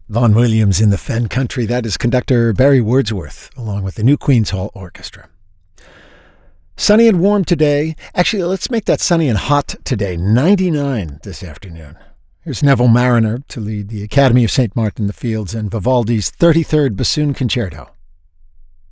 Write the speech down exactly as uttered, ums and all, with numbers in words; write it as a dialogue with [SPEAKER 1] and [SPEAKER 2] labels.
[SPEAKER 1] Vaughan Williams in the Fen Country. That is conductor Barry Wordsworth, along with the New Queen's Hall Orchestra. Sunny and warm today. Actually, let's make that sunny and hot today. ninety-nine this afternoon. Here's Neville Marriner to lead the Academy of Saint Martin in the Fields and Vivaldi's thirty-third Bassoon Concerto.